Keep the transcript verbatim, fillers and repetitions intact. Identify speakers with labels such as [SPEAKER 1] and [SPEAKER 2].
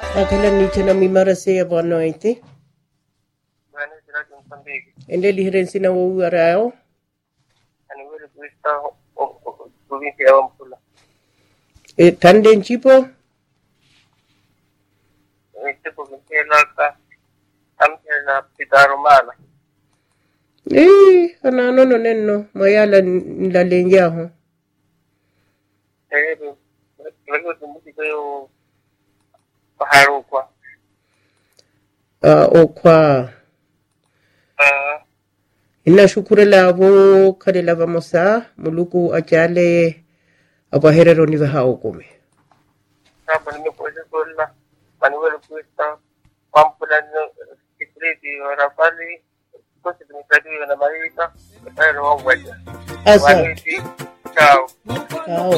[SPEAKER 1] Akala nicho na mimarase abono ite.
[SPEAKER 2] Bani sila kung sambigi.
[SPEAKER 1] Ende lihirensi na uwarao.
[SPEAKER 2] Ani wili kuista kuvinsi awam pula.
[SPEAKER 1] E tanden chipo.
[SPEAKER 2] Ito kuvinsi ka amsela pitarumala.
[SPEAKER 1] Eh, anano no nenno. Mayala nlalenja ho.
[SPEAKER 2] Eh, lagu tumuti kayo paharo kwa.
[SPEAKER 1] Ah, okwa.
[SPEAKER 2] Ah,
[SPEAKER 1] Inashukuru lavo kare lava mosa muluku ajale abaherero ni hao kome.
[SPEAKER 2] Sapa ni po sa sola. Manuel kuista pampulan ng security rapali. Ko sa tumitado na Marika. Pero wala.
[SPEAKER 1] Asa.
[SPEAKER 2] Wala si Ciao.
[SPEAKER 1] Ciao.